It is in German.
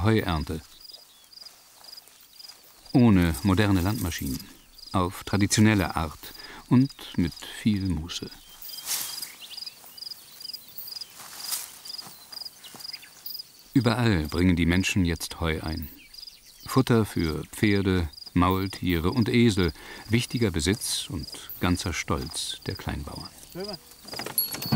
Heuernte. Ohne moderne Landmaschinen, auf traditionelle Art und mit viel Muße. Überall bringen die Menschen jetzt Heu ein. Futter für Pferde, Maultiere und Esel, wichtiger Besitz und ganzer Stolz der Kleinbauern.